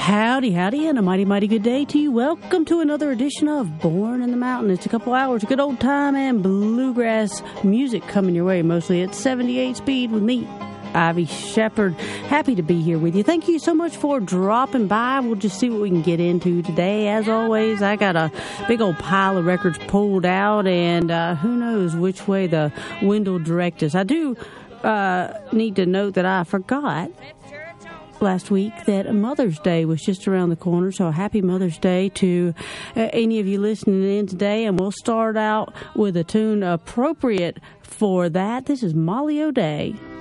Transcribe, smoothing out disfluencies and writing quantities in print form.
Howdy, howdy, and a mighty, mighty good day to you. Welcome to another edition of Born in the Mountain. It's a couple hours of good old time and bluegrass music coming your way, mostly at 78 speed with me, Ivy Shepherd. Happy to be here with you. Thank you so much for dropping by. We'll just see what we can get into today. As always, I got a big old pile of records pulled out, and who knows which way the wind will direct us. I do need to note that I forgot last week that Mother's Day was just around the corner, so happy Mother's Day to any of you listening in today. And we'll start out with a tune appropriate for that. This is Molly O'Day.